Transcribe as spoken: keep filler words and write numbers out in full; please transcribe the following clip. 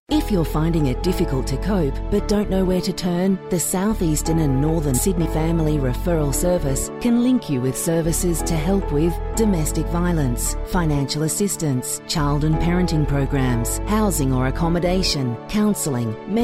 If you're finding it difficult to cope but don't know where to turn, the South Eastern and Northern Sydney Family Referral Service can link you with services to help with domestic violence, financial assistance, child and parenting programs, housing or accommodation, counselling,